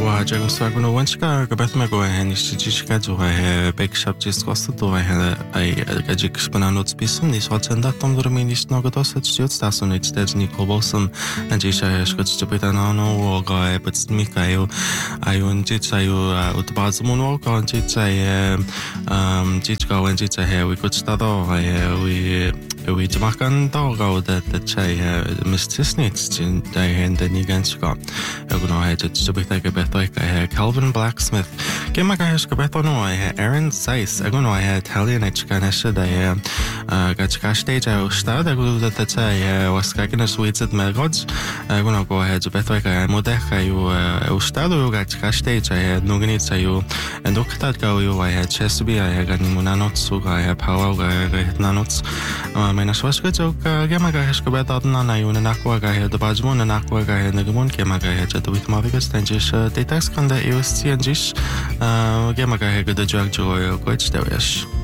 وجاكم سواكم وانشكا قبث ما جوا هني شتيشكا جوا بيك شاب جيست قصة جوا هنا أي أجيك سبنا نوت بيسم نيش واتشندا توم درمي نيش نوغدوس هتشتيوت ستاسون نيتشتاج نيكو بوسم نجيشا شكوت جبيتانانو وغا بتسميك أيو نجيش أيو وتبازمون وغا نجيش أي نجيشكا ونجيش هي ويكوتشتادو وي جماكان دوغا ودتشاي مستسنيتش داي هندا نيغانشكا يقولون هاي جبيتا قبيتوي هي كالفين بلاكسميث كما كاش قبيتونو هي إيرين سايس يقولون هي إيطاليان إتشكانش داي كاتشكاشتيج أو شتاد يقولون دتشاي واسكاكنا سويتد ميرودج يقولون هي جبيتوي هي موديخ أو شتاد وكاتشكاشتيج هي نوغنيت أيو نوكتاد كاويو هي تشيسبي هي غني مونانوتس وهي باوا وهي نانوتس meinaš vaškačau, ka gemagājuši, ka bet atnāna jūna nakvagāja dabāģmūna nakvagāja nagumūn, gemagāja čatavīt mavigas, tenģiš teitāks, kanda jūs cienģiš, gemagāja gada džāk džoju, ko tev jaš.